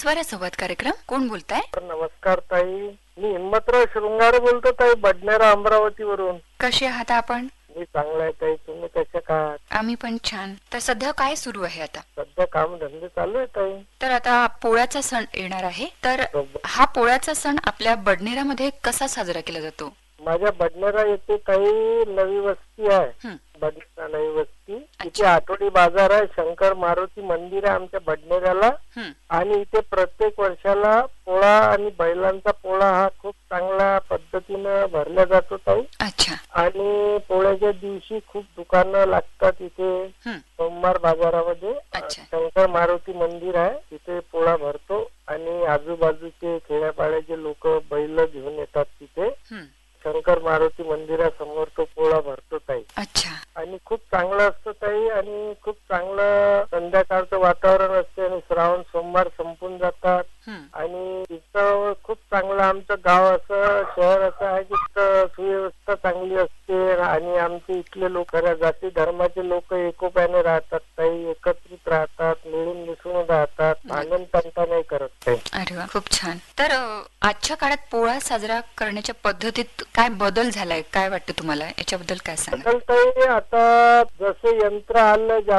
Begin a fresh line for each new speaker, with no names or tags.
स्वर संवाद कार्यक्रम. कोण बोलताय?
नमस्कार ताई, मी हिम्मतराव शृंगारे बोलतो ताई, बडनेरा अमरावतीवरून.
कसे आहात आपण?
मी चांगला आहे ताई, तुम्ही कशा आहात?
आम्ही पण छान. तर सध्या काय सुरू आहे आता?
सध्या काम धंदे चालू आहे ताई.
तर आता पोळ्याचा सण येणार आहे, तर हा पोळ्याचा सण आपल्या बडनेरामध्ये कसा साजरा केला जातो?
माझ्या बडनेरा येथे काही नवी वस्ती आहे, बडनेरा नवी वस्ती. इथे आठवडी बाजार आहे, शंकर मारुती मंदिर आहे आमच्या बडनेऱ्याला. आणि इथे प्रत्येक वर्षाला पोळा आणि बैलांचा पोळा हा खूप चांगल्या पद्धतीनं भरला जातो ताई.
अच्छा.
आणि पोळ्याच्या दिवशी खूप दुकानं लागतात इथे. सोमवार बाजारामध्ये शंकर मारुती मंदिर आहे, तिथे पोळा भरतो आणि आजूबाजूचे खेड्यापाड्याचे लोक बैल घेऊन येतात तिथे. शंकर मारुती मंदिरासमोर तो पोळा भरतो ताई.
अच्छा.
आणि खूप चांगलं असतं ताई, आणि खूप चांगलं संध्याकाळचं वातावरण असते आणि श्रावण सोमवार संपून जातात. आणि तिथं खूप चांगलं आमचं गाव असं शहर असं आहे की सुव्यवस्था चांगली असते आणि आमचे इथले लोक जाती धर्माचे लोक एकोप्याने राहतात ताई, एकत्रित राहतात, मिळून मिसळून राहतात, आनंद तंटा नाही करत ताई.
अरे वा, खूप छान. तर आजच्या काळात पोळा साजरा करण्याच्या पद्धतीत काय बदल झालाय, काय वाटतं तुम्हाला याच्याबद्दल काय सांगा?
बदल ताई, आता जसे यंत्र आलं